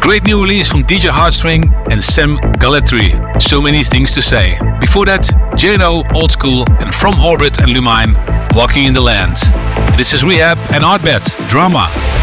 great new release from DJ Heartstring and Sam Galletri, So Many Things to Say. Before that, Jano, Old School, and From Orbit and Lumine, Walking in the Land. This is Rehab and Artbet, Drama.